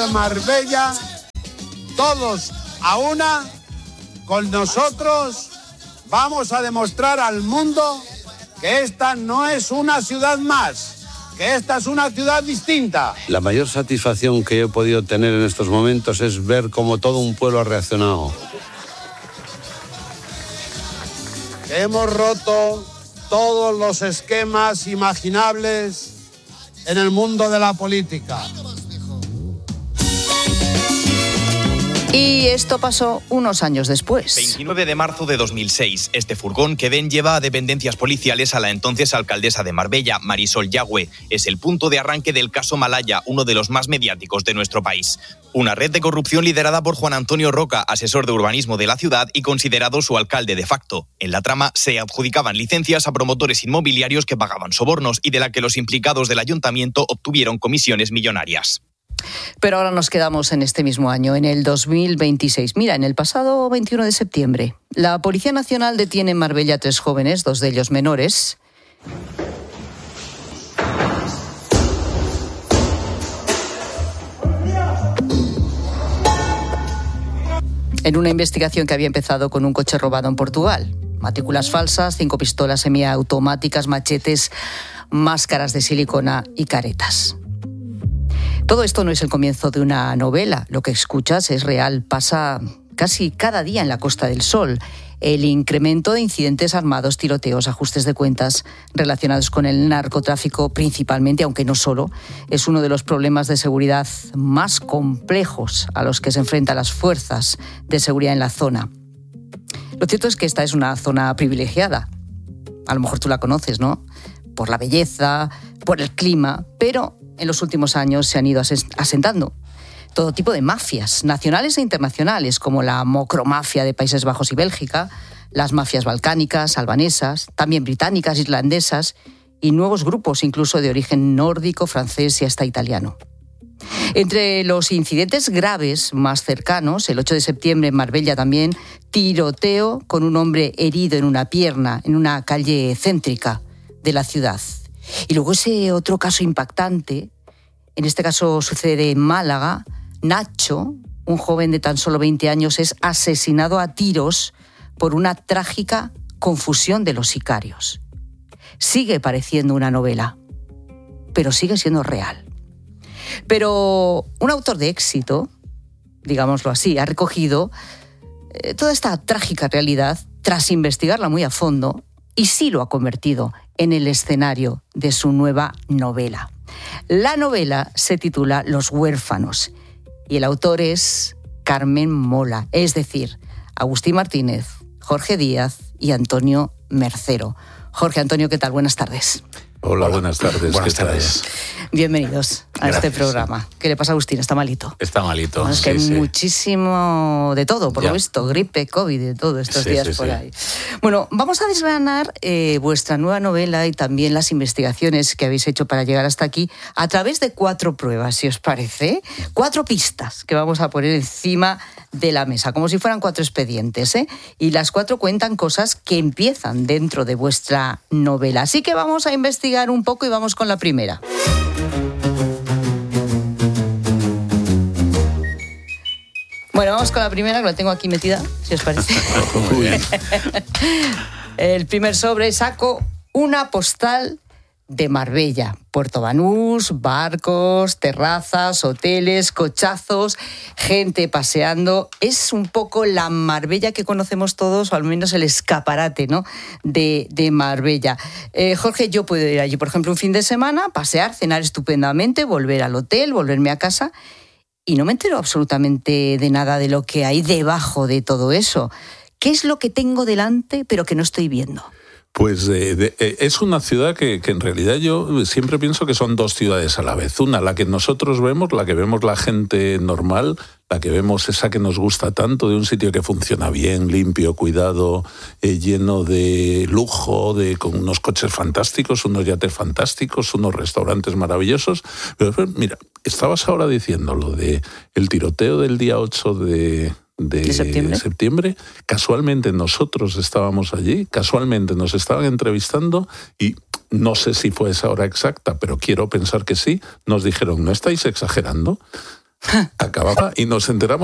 de Marbella, todos a una, con nosotros, vamos a demostrar al mundo que esta no es una ciudad más, que esta es una ciudad distinta. La mayor satisfacción que he podido tener en estos momentos es ver cómo todo un pueblo ha reaccionado. Hemos roto todos los esquemas imaginables en el mundo de la política. Y esto pasó unos años después. 29 de marzo de 2006. Este furgón que Den lleva a dependencias policiales a la entonces alcaldesa de Marbella, Marisol Yagüe. Es el punto de arranque del caso Malaya, uno de los más mediáticos de nuestro país. Una red de corrupción liderada por Juan Antonio Roca, asesor de urbanismo de la ciudad y considerado su alcalde de facto. En la trama se adjudicaban licencias a promotores inmobiliarios que pagaban sobornos y de la que los implicados del ayuntamiento obtuvieron comisiones millonarias. Pero ahora nos quedamos en este mismo año, en el 2026. Mira, en el pasado 21 de septiembre, la Policía Nacional detiene en Marbella a 3 jóvenes, 2 de ellos menores. En una investigación que había empezado con un coche robado en Portugal. Matrículas falsas, 5 pistolas semiautomáticas, machetes, máscaras de silicona y caretas. Todo esto no es el comienzo de una novela. Lo que escuchas es real. Pasa casi cada día en la Costa del Sol. El incremento de incidentes armados, tiroteos, ajustes de cuentas relacionados con el narcotráfico principalmente, aunque no solo, es uno de los problemas de seguridad más complejos a los que se enfrentan las fuerzas de seguridad en la zona. Lo cierto es que esta es una zona privilegiada. A lo mejor tú la conoces, ¿no? Por la belleza, por el clima, pero en los últimos años se han ido asentando todo tipo de mafias, nacionales e internacionales, como la mocromafia de Países Bajos y Bélgica, las mafias balcánicas, albanesas, también británicas, irlandesas y nuevos grupos, incluso de origen nórdico, francés y hasta italiano. Entre los incidentes graves más cercanos, el 8 de septiembre en Marbella también, tiroteo con un hombre herido en una pierna en una calle céntrica de la ciudad. Y luego ese otro caso impactante, en este caso sucede en Málaga. Nacho, un joven de tan solo 20 años, es asesinado a tiros por una trágica confusión de los sicarios. Sigue pareciendo una novela, pero sigue siendo real. Pero un autor de éxito, digámoslo así, ha recogido toda esta trágica realidad tras investigarla muy a fondo y sí lo ha convertido en el escenario de su nueva novela. La novela se titula Los huérfanos y el autor es Carmen Mola, es decir, Agustín Martínez, Jorge Díaz y Antonio Mercero. Jorge, Antonio, ¿qué tal? Buenas tardes. Hola, buenas tardes. Buenas tardes. Bienvenidos a este programa. ¿Qué le pasa a Agustín? ¿Está malito? Está malito. Bueno, es que hay muchísimo de todo, por lo visto, gripe, COVID, de todo estos días por ahí. Bueno, vamos a desgranar vuestra nueva novela y también las investigaciones que habéis hecho para llegar hasta aquí a través de 4 pruebas, si os parece. 4 pistas que vamos a poner encima de la mesa, como si fueran 4 expedientes, ¿eh? Y las 4 cuentan cosas que empiezan dentro de vuestra novela. Así que vamos a investigar un poco y vamos con la primera. Bueno, vamos con la primera, que la tengo aquí metida, si os parece. Muy bien. El primer sobre, saco una postal de Marbella. Puerto Banús, barcos, terrazas, hoteles, cochazos, gente paseando. Es un poco la Marbella que conocemos todos, o al menos el escaparate, ¿no?, de Marbella. Jorge, yo puedo ir allí, por ejemplo, un fin de semana, pasear, cenar estupendamente, volver al hotel, volverme a casa, y no me entero absolutamente de nada de lo que hay debajo de todo eso. ¿Qué es lo que tengo delante pero que no estoy viendo? Pues es una ciudad que en realidad yo siempre pienso que son 2 ciudades a la vez. Una, la que nosotros vemos, la que vemos la gente normal, la que vemos esa que nos gusta tanto, de un sitio que funciona bien, limpio, cuidado, lleno de lujo, con unos coches fantásticos, unos yates fantásticos, unos restaurantes maravillosos. Pero mira, estabas ahora diciendo lo de el tiroteo del día 8 de septiembre. Casualmente nosotros estábamos allí, casualmente nos estaban entrevistando y no sé si fue esa hora exacta, pero quiero pensar que sí. Nos dijeron, ¿no estáis exagerando? Acababa y nos enteramos